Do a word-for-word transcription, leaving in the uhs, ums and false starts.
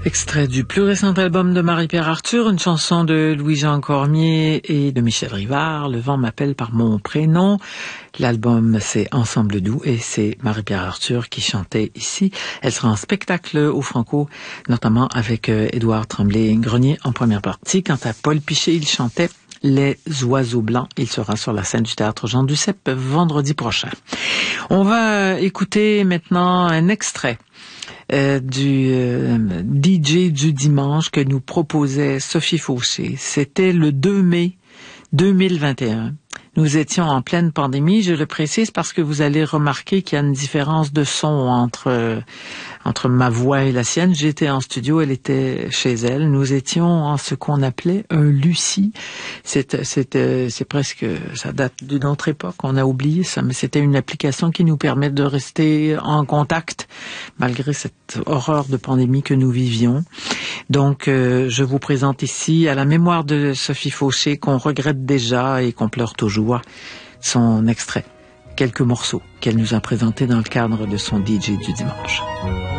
Extrait du plus récent album de Marie-Pierre Arthur, une chanson de Louis-Jean Cormier et de Michel Rivard, Le vent m'appelle par mon prénom. L'album, c'est Ensemble doux et c'est Marie-Pierre Arthur qui chantait ici. Elle sera en spectacle au Franco, notamment avec euh, Édouard Tremblay-Grenier en première partie. Quant à Paul Piché, il chantait Les oiseaux blancs. Il sera sur la scène du théâtre Jean Duceppe vendredi prochain. On va écouter maintenant un extrait Euh, du euh, D J du dimanche que nous proposait Sophie Fauché. C'était le deux mai deux mille vingt et un. Nous étions en pleine pandémie, je le précise parce que vous allez remarquer qu'il y a une différence de son entre euh, entre ma voix et la sienne. J'étais en studio, elle était chez elle. Nous étions en ce qu'on appelait un Lucie. C'est, c'est, c'est presque, ça date d'une autre époque. On a oublié ça, mais c'était une application qui nous permet de rester en contact malgré cette horreur de pandémie que nous vivions. Donc, euh, je vous présente ici, à la mémoire de Sophie Fauché, qu'on regrette déjà et qu'on pleure toujours, son extrait, quelques morceaux qu'elle nous a présentés dans le cadre de son D J du dimanche.